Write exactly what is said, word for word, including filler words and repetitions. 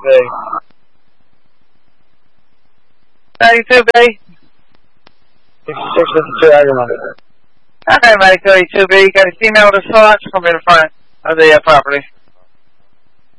B. thirty-two B. sixty-six fifty-two, Agriman. Okay, mate, thirty-two B. Got a female with a swatch from in front of the uh, property.